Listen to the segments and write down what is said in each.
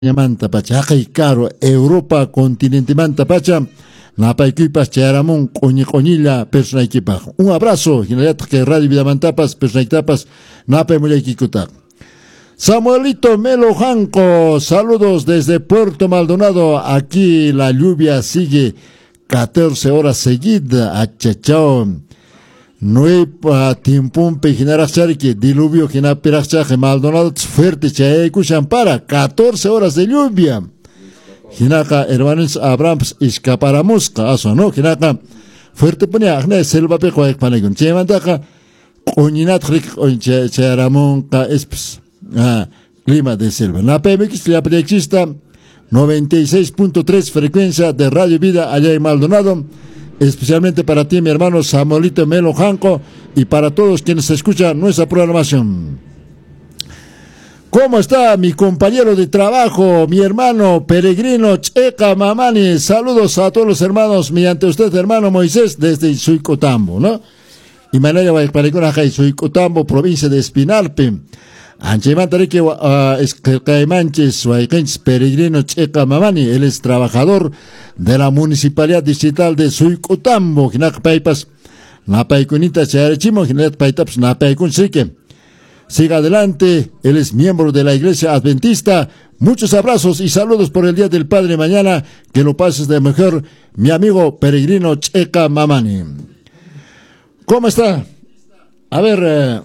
Manta pacha, haqay caro, Europa continente manta pacha, napaykuipas chayaramun qoñilla personaykipaq. Un abrazo, hinallataq que Radio Vidamantapas, personaytapas, napay mullaykikuta. Samuelito Melo Janco, saludos desde Puerto Maldonado. Aquí la lluvia sigue 14 horas seguidas, achachao. No hay tiempo para generar que diluvio que na pirachach Maldonado fuerte chay kushan para 14 horas de lluvia. Hinaka hermanos Abrams escaparamusca aso no hinaka fuerte ponía ne selva pe koek panagun chemantaka oninat rik charamon ka esps clima de selva. La PMX la exista 96.3 frecuencia de Radio Vida allá en Maldonado. Especialmente para ti, mi hermano Samuelito Melo Janco, y para todos quienes escuchan nuestra programación. ¿Cómo está mi compañero de trabajo, mi hermano peregrino Checa Mamani? Saludos a todos los hermanos, mediante usted, hermano Moisés, desde Suicotambo, ¿no? Y manera para Suicotambo, provincia de Espinalpe. Anchemantare que Caimanches peregrino Checa Mamani, él es trabajador de la Municipalidad Distrital de Suicotambo, Ginacpaipas, Napaikunita Charechimo, Ginacpaitaps, Napaikun Sique. Siga adelante, él es miembro de la Iglesia Adventista. Muchos abrazos y saludos por el Día del Padre mañana, que lo pases de mejor, mi amigo peregrino Checa Mamani. ¿Cómo está? A ver,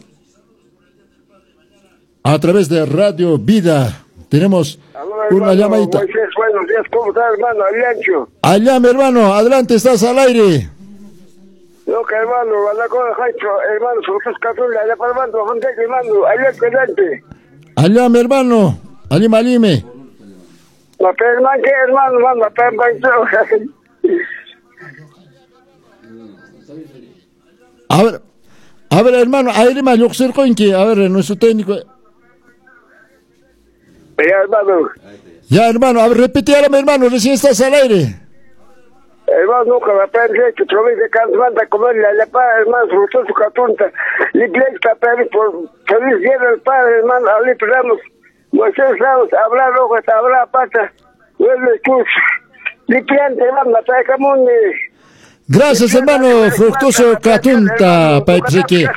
a través de Radio Vida tenemos una llamadita. Moisés, buenos días, ¿cómo está, hermano? Aliancho. Allá, mi hermano, adelante, estás al aire. No, que hermano, anda con el Jaicho, hermano, nosotros Catula, allá para el mando, hermano, allá adelante. Allá, mi hermano, alime. La perman que hermano, manda, perman. A ver, hermano, aire más, yo cerco en que, a ver, nuestro técnico. Ya, hermano, a ver, repítame, hermano, recién estás al aire. Hermano, que la perman que trove de canto, manda comer la para, hermano, nosotros Catunta, y Glex, por feliz día del padre, hermano, ali perdamos, Moisés Ramos, habla rojas, habla pata, vuelve tus, limpiante, hermano, trae camón, Gracias, hermano Fructuoso Catunta, Paipreque.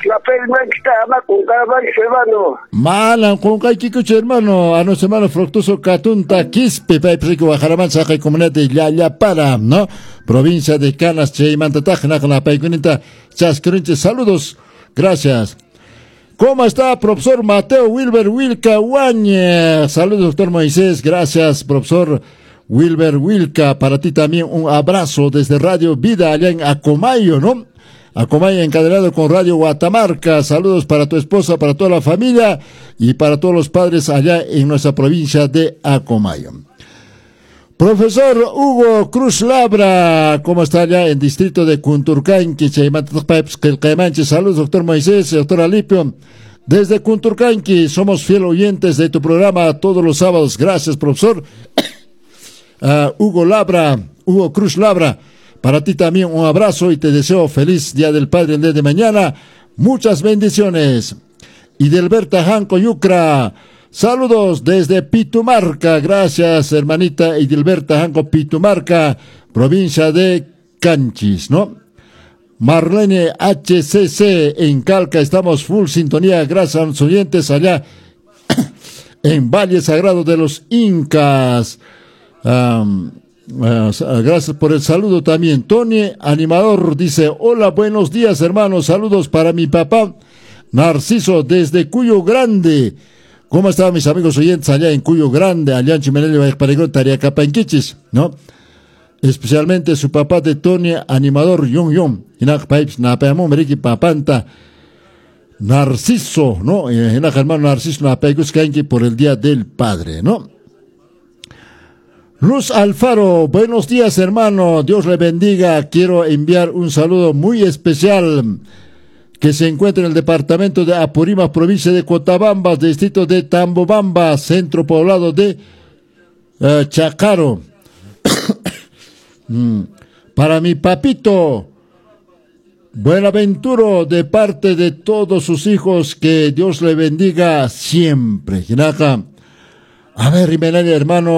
Malan, con Kaikikuche, hermano, a nuestro hermano Fructuoso Catunta, Quispe, Paipreque, Guajaraman, Saja y Comunidad de Yayapara, ¿no? Provincia de Canas, Cheimantataj, Nakana, Paikunita, Chasquerinche, saludos, gracias. ¿Cómo está, profesor Mateo Wilber Wilca Wañe? Saludos, doctor Moisés, gracias, profesor Wilber Wilca, para ti también un abrazo desde Radio Vida allá en Acomayo, ¿no? Acomayo encadenado con Radio Guatamarca. Saludos para tu esposa, para toda la familia y para todos los padres allá en nuestra provincia de Acomayo. Profesor Hugo Cruz Labra, ¿cómo está allá en distrito de Cunturcanqui? Saludos, doctor Moisés, doctor Alipio. Desde Cunturcanqui somos fiel oyentes de tu programa todos los sábados. Gracias, profesor. Hugo Cruz Labra, para ti también un abrazo y te deseo feliz Día del Padre el día de mañana. Muchas bendiciones. Y Delberta Janco Yucra, saludos desde Pitumarca. Gracias, hermanita Edilberta Janco, Pitumarca, provincia de Canchis, ¿no? Marlene HCC en Calca, estamos full sintonía. Gracias a los oyentes allá en Valle Sagrado de los Incas. Gracias por el saludo también. Tony Animador dice: hola, buenos días, hermanos, saludos para mi papá Narciso desde Cuyo Grande. ¿Cómo están mis amigos oyentes allá en Cuyo Grande, allá en Chimenelli, Paregón, Tariacapanquichis, ¿no? Especialmente su papá de Tony Animador, Yong, Papanta Narciso, ¿no? Hermano Narciso, por el Día del Padre, ¿no? Luz Alfaro, buenos días, hermano, Dios le bendiga. Quiero enviar un saludo muy especial que se encuentra en el departamento de Apurímac, provincia de Cotabamba, distrito de Tambobamba, centro poblado de Chacaro. Para mi papito Buenaventuro, de parte de todos sus hijos, que Dios le bendiga siempre. A ver, Rimenani, hermano.